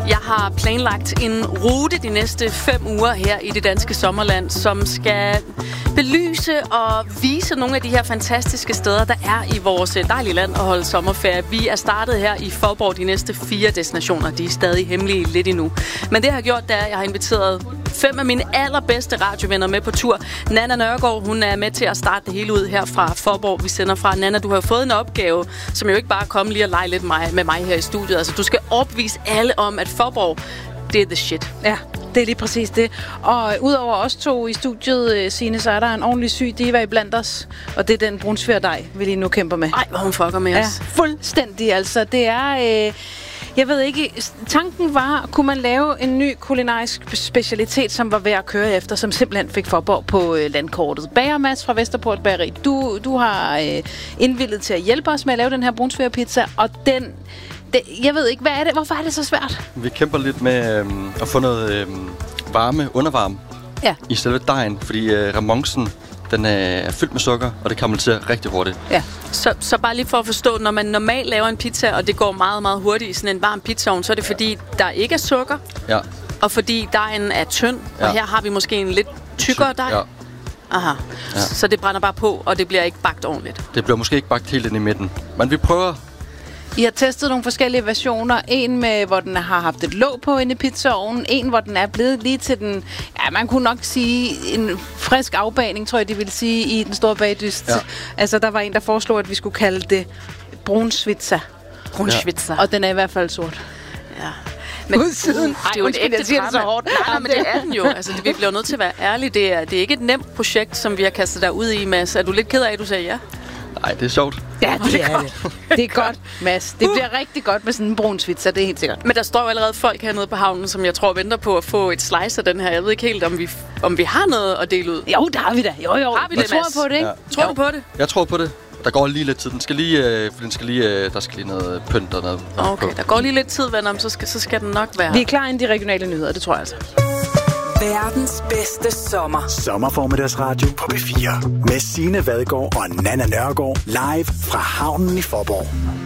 Jeg har planlagt en rute de næste 5 uger her i det danske sommerland, som skal belyse og vise nogle af de her fantastiske steder, der er i vores dejlige land at holde sommerferie. Vi er startet her i Faaborg de næste 4 destinationer. De er stadig hemmelige lidt endnu. Men det jeg har gjort, det er, at jeg har inviteret 5 af mine allerbedste radiovenner med på tur. Nanna Nørgaard, hun er med til at starte det hele ud her fra Faaborg. Vi sender fra. Nanna, du har fået en opgave, som jo ikke bare kommer lige og lege lidt med mig her i studiet. Altså, du skal overbevise alle om, at Faaborg, det er the shit. Ja, det er lige præcis det. Og udover os to i studiet, Signe, så er der en ordentlig syg diva iblandt os. Og det er den brunsværdej, vi lige nu kæmper med. Ej, hvor hun fucker med os. Ja, fuldstændig altså. Det er... Jeg ved ikke, tanken var, kunne man lave en ny kulinarisk specialitet, som var værd at køre efter, som simpelthen fik Faaborg på landkortet. Bager Mads fra Vesterport Bageri, du har indvillet til at hjælpe os med at lave den her brunsvigerpizza, og jeg ved ikke, hvad er det? Hvorfor er det så svært? Vi kæmper lidt med at få noget undervarme i selve dejen, fordi remonsen, den er fyldt med sukker, og det karamelliserer rigtig hurtigt. Ja. Så bare lige for at forstå, når man normalt laver en pizza, og det går meget, meget hurtigt i sådan en varm pizzaovn, så er det fordi, der ikke er sukker, og fordi dejen er tynd, og her har vi måske en lidt tykkere dej. Ja. Aha. Ja. Så det brænder bare på, og det bliver ikke bagt ordentligt. Det bliver måske ikke bagt helt ind i midten, men vi prøver. I har testet nogle forskellige versioner. En med, hvor den har haft et låg på inde i pizzaovnen. En, hvor den er blevet lige til den... Ja, man kunne nok sige en frisk afbagning, tror jeg, de ville sige, i den store bagdyst. Ja. Altså, der var en, der foreslog, at vi skulle kalde det brunsvitsa. Brunsvitsa. Ja. Og den er i hvert fald sort. Ja. Men udsiden. Det er jo et ægte drama. Så hårdt. Nej, men det er den jo. Altså, vi bliver nødt til at være ærlige. Det er ikke et nemt projekt, som vi har kastet dig ud i, Mads. Er du lidt ked af, at du sagde ja? Nej, det er sjovt. Ja, det er det. Det er godt, Mads. Det bliver rigtig godt med sådan en brunsvitsa, det er helt sikkert. Men der står jo allerede folk hernede på havnen, som jeg tror venter på at få et slice af den her. Jeg ved ikke helt, om vi har noget at dele ud. Jo, der har vi da. Jo. Har vi det, tror på det, ikke? Ja. Tror du på det? Jeg tror på det. Der går lige lidt tid. Der skal lige noget pynt og noget. Okay, der går lige lidt tid, venner, så skal den nok være. Vi er klar inden de regionale nyheder, det tror jeg altså. Verdens bedste sommer. Sommerformiddagsradio på P4 med Signe Vadgaard og Nanna Nørgaard live fra havnen i Faaborg.